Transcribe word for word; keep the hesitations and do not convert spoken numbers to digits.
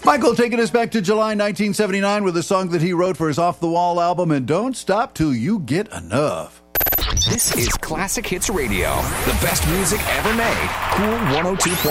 Michael taking us back to July nineteen seventy-nine with a song that he wrote for his Off the Wall album, and Don't Stop Till You Get Enough. This is Classic Hits Radio, the best music ever made. Cool one oh two point